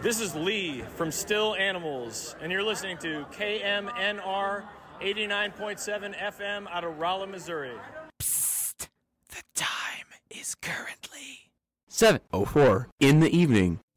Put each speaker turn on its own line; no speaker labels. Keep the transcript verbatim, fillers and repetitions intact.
This is Lee from Still Animals, and you're listening to K M N R eighty-nine point seven F M out of Rolla, Missouri.
Psst. The time is currently seven oh four in the evening.